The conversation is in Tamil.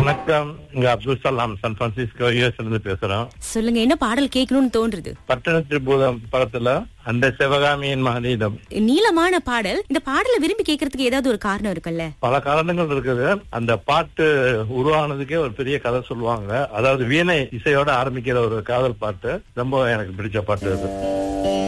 வணக்கம். இங்க அப்துல் சலாம் சான் பிரான்சிஸ்கோ யூஎஸ்ல இருந்து பேசுறோம். சொல்லுங்க, என்ன பாடல் கேட்கணும்னு தோன்றுது? பட்டணத்தில் பூதம் படத்துல அந்த சிவகாமியின் மகனிடம். நீளமான பாடல். இந்த பாடலை விரும்பி கேட்கறதுக்கு ஏதாவது ஒரு காரணம் இருக்குல்ல? பல காரணங்கள் இருக்குது. அந்த பாட்டு உருவானதுக்கே ஒரு பெரிய கதை சொல்லுவாங்க. அதாவது வீணை இசையோட ஆரம்பிக்கிற ஒரு காதல் பாட்டு. ரொம்ப எனக்கு பிடிச்ச பாட்டு அது.